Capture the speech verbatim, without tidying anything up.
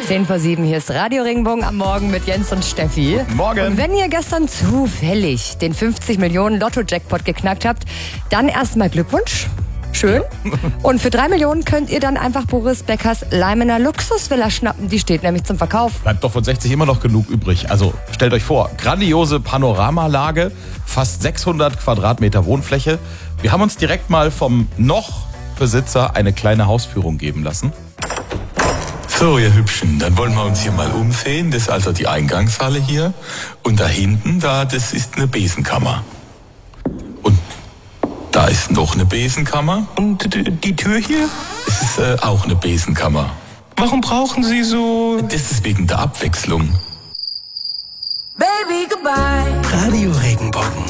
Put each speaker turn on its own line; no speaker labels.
zehn vor sieben, hier ist Radio Regenbogen am Morgen mit Jens und Steffi.
Morgen.
Und wenn ihr gestern zufällig den fünfzig Millionen Lotto-Jackpot geknackt habt, dann erstmal Glückwunsch. Schön. Und für drei Millionen könnt ihr dann einfach Boris Beckers Leimener Luxusvilla schnappen. Die steht nämlich zum Verkauf.
Bleibt doch von sechzig immer noch genug übrig. Also stellt euch vor, grandiose Panoramalage, fast sechshundert Quadratmeter Wohnfläche. Wir haben uns direkt mal vom Noch-Besitzer eine kleine Hausführung geben lassen.
So, ihr Hübschen, dann wollen wir uns hier mal umsehen. Das ist also die Eingangshalle hier. Und da hinten, da, das ist eine Besenkammer. Und da ist noch eine Besenkammer. Und die, die Tür hier? Das ist äh, auch eine Besenkammer. Warum brauchen Sie so... Das ist wegen der Abwechslung.
Baby, goodbye.
Radio Regenbogen.